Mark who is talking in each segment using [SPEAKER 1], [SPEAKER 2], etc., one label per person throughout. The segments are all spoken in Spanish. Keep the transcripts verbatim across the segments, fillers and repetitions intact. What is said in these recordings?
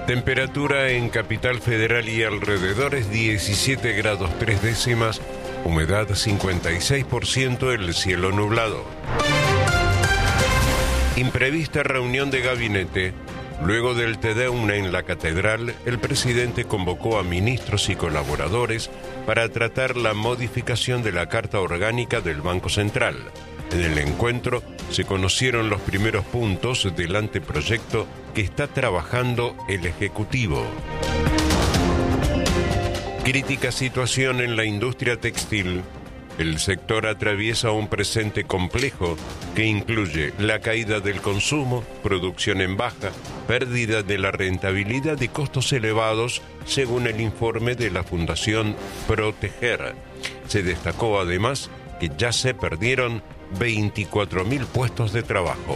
[SPEAKER 1] Temperatura en Capital Federal y alrededores diecisiete grados tres décimas, humedad cincuenta y seis por ciento, el cielo nublado. Imprevista reunión de gabinete. Luego del Te Deum en la Catedral, el presidente convocó a ministros y colaboradores para tratar la modificación de la Carta Orgánica del Banco Central. En el encuentro se conocieron los primeros puntos del anteproyecto que está trabajando el Ejecutivo. Crítica situación en la industria textil. El sector atraviesa un presente complejo que incluye la caída del consumo, producción en baja, pérdida de la rentabilidad y costos elevados, según el informe de la Fundación Proteger. Se destacó además que ya se perdieron veinticuatro mil puestos de trabajo.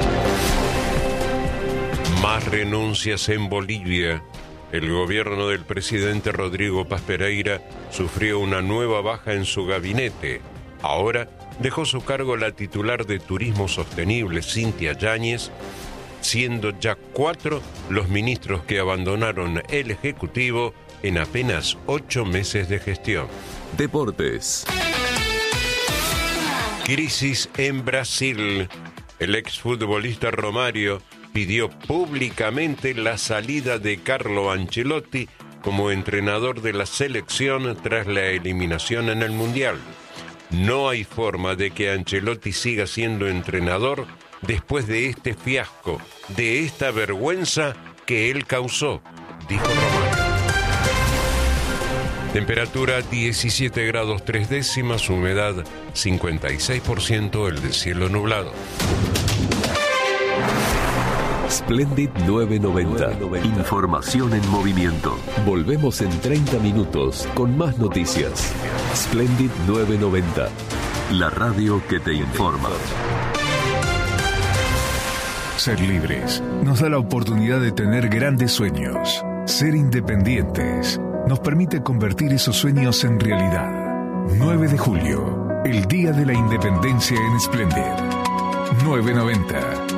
[SPEAKER 1] Más renuncias en Bolivia. El gobierno del presidente Rodrigo Paz Pereira sufrió una nueva baja en su gabinete. Ahora dejó su cargo la titular de Turismo Sostenible, Cintia Yáñez, siendo ya cuatro los ministros que abandonaron el Ejecutivo en apenas ocho meses de gestión.
[SPEAKER 2] Deportes.
[SPEAKER 1] Crisis en Brasil. El exfutbolista Romario pidió públicamente la salida de Carlo Ancelotti como entrenador de la selección tras la eliminación en el Mundial. No hay forma de que Ancelotti siga siendo entrenador después de este fiasco, de esta vergüenza que él causó, dijo Romario. Temperatura diecisiete grados tres décimas, humedad cincuenta y seis por ciento, el de cielo nublado.
[SPEAKER 2] Splendid novecientos noventa. Información en movimiento. Volvemos en treinta minutos con más noticias. Splendid novecientos noventa. La radio que te informa.
[SPEAKER 3] Ser libres nos da la oportunidad de tener grandes sueños. Ser independientes nos permite convertir esos sueños en realidad. nueve de julio, el Día de la Independencia en Splendid. novecientos noventa.